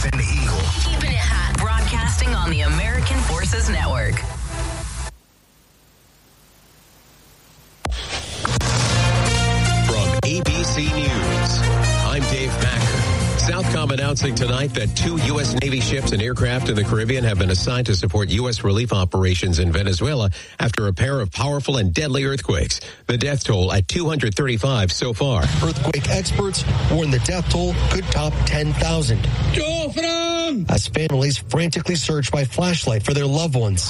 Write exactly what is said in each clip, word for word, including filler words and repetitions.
and the Eagle. Keeping it hot. Broadcasting on the American Forces Network. From A B C News, I'm Dave Packer. Southcom announcing tonight that two U S. Navy ships and aircraft in the Caribbean have been assigned to support U S relief operations in Venezuela after a pair of powerful and deadly earthquakes. The death toll at two hundred thirty-five so far. Earthquake experts warn the death toll could top ten thousand. As families frantically search by flashlight for their loved ones.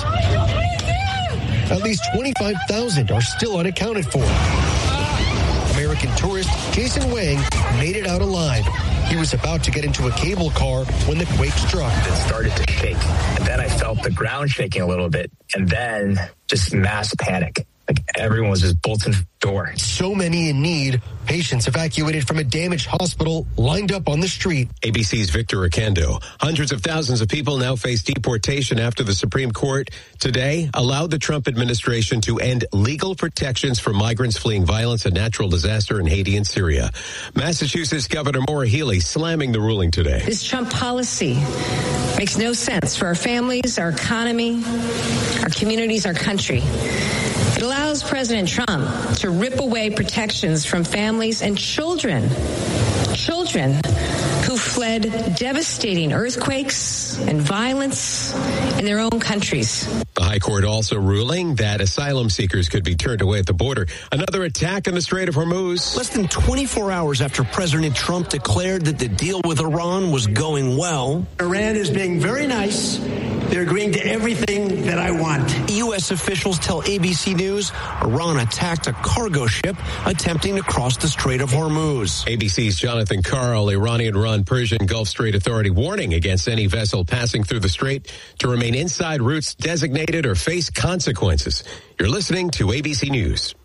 At least twenty-five thousand are still unaccounted for. American tourist Jason Wang made it out alive. He was about to get into a cable car when the quake struck. It started to shake, and then I felt the ground shaking a little bit, and then just mass panic. Like everyone was just bolting for the door. So many in need. Patients evacuated from a damaged hospital lined up on the street. A B C's Victor Akendo. Hundreds of thousands of people now face deportation after the Supreme Court today allowed the Trump administration to end legal protections for migrants fleeing violence and natural disaster in Haiti and Syria. Massachusetts Governor Maura Healey slamming the ruling today. This Trump policy makes no sense for our families, our economy, our communities, our country. It allows President Trump to rip away protections from families and children, children who fled devastating earthquakes and violence in their own countries. The High Court also ruling that asylum seekers could be turned away at the border. Another attack in the Strait of Hormuz. Less than twenty-four hours after President Trump declared that the deal with Iran was going well. Iran is being very nice. They're agreeing to everything that I want. U S officials tell A B C News Iran attacked a cargo ship attempting to cross the Strait of Hormuz. A B C's Jonathan Karl, Iranian-run Persian Gulf Strait Authority warning against any vessel passing through the strait to remain inside routes designated or face consequences. You're listening to A B C News.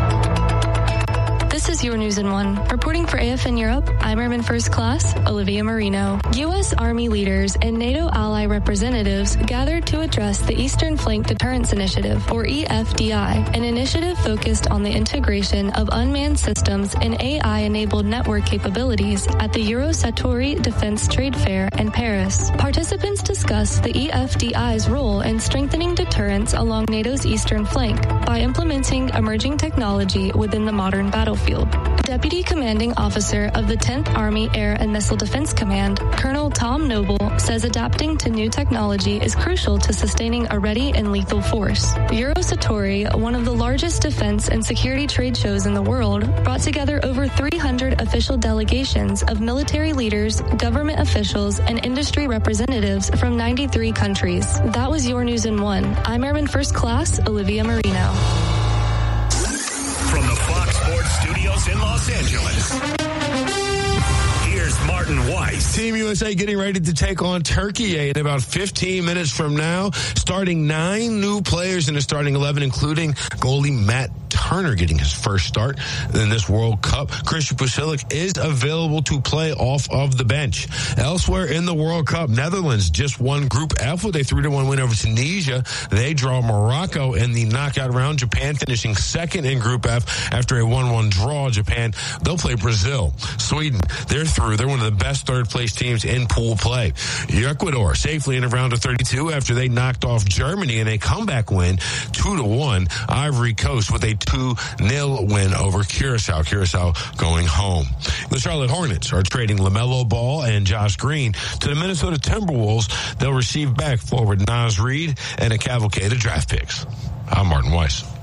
This is Your News in One. Reporting for A F N Europe, I'm Airman First Class Olivia Marino. U S. Army leaders and NATO ally representatives gathered to address the Eastern Flank Deterrence Initiative, or E F D I, an initiative focused on the integration of unmanned systems and A I-enabled network capabilities at the Eurosatory Defense Trade Fair in Paris. Participants discussed the E F D I's role in strengthening deterrence along NATO's eastern flank by implementing emerging technology within the modern battlefield. Deputy Commanding Officer of the tenth Army Air and Missile Defense Command, Colonel Tom Noble, says adapting to new technology is crucial to sustaining a ready and lethal force. Eurosatori, one of the largest defense and security trade shows in the world, brought together over three hundred official delegations of military leaders, government officials, and industry representatives from ninety-three countries. That was Your News in One. I'm Airman First Class Olivia Marino. From the Fox Sports Studios in Los Angeles, here's Martin Weiss. Team U S A getting ready to take on Turkey in about fifteen minutes from now. Starting nine new players in the starting eleven, including goalie Matt Turner getting his first start in this World Cup. Christian Pulisic is available to play off of the bench. Elsewhere in the World Cup, Netherlands just won Group F with a three to one win over Tunisia. They draw Morocco in the knockout round. Japan finishing second in Group F after a one one draw. Japan, they'll play Brazil. Sweden, they're through. They're one of the best third-place teams in pool play. Ecuador safely in a round of thirty-two after they knocked off Germany in a comeback win, two to one. Ivory Coast with a two nil win over Curacao. Curacao going home. The Charlotte Hornets are trading LaMelo Ball and Josh Green to the Minnesota Timberwolves. They'll receive back forward Naz Reid and a cavalcade of draft picks. I'm Martin Weiss.